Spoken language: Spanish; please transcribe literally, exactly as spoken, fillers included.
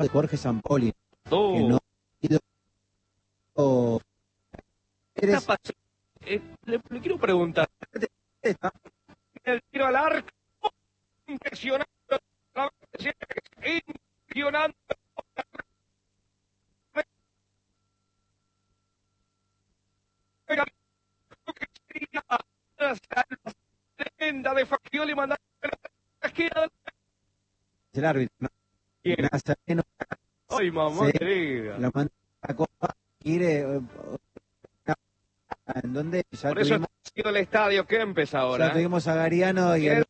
de Jorge Sampaoli. Oh. Que no ha ido, oh, ¿Qué eres- está pasando? Eh, le, le quiero preguntar. El tiro al arco. Impresionante. Impresionante. Tremenda de Fagioli mandando la esquina. el árbitro, ¿no? Bien. Nazareno, Ay, mamá Sí. querida. lo manda a la copa, quiere, eh, en donde ya Por eso tuvimos, ha sido el estadio Kempes ahora. ya tuvimos a Gariano y Bien. el